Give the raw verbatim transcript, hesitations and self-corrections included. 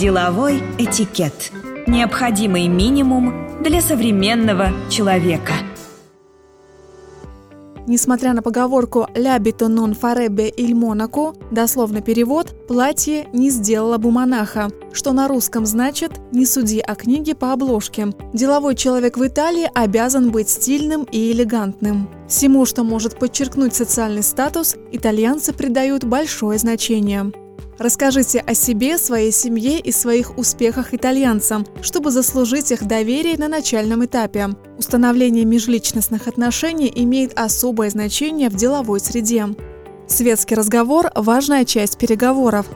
Деловой этикет. Необходимый минимум для современного человека. Несмотря на поговорку «l'abito non farebbe il monaco», дословно перевод «платье не сделало бы монаха», что на русском значит «не суди о книге по обложке». Деловой человек в Италии обязан быть стильным и элегантным. Всему, что может подчеркнуть социальный статус, итальянцы придают большое значение. Расскажите о себе, своей семье и своих успехах итальянцам, чтобы заслужить их доверие на начальном этапе. Установление межличностных отношений имеет особое значение в деловой среде. Светский разговор – важная часть переговоров.